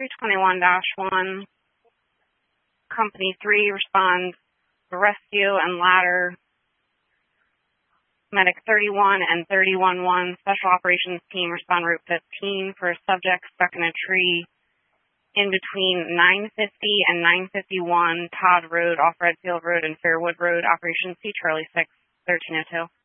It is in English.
321-1, Company 3 responds to rescue and ladder. Medic 31 and 31-1 Special Operations Team respond Route 15 for a subject stuck in a tree in between 950 and 951 Todd Road off Redfield Road and Fairwood Road. Operations C Charlie 6, 1302.